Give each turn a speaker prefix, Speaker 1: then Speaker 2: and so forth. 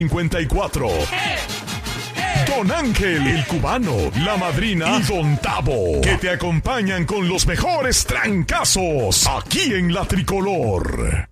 Speaker 1: 54. Don Ángel, el cubano, la madrina y Don Tavo, que te acompañan con los mejores trancazos aquí en La Tricolor.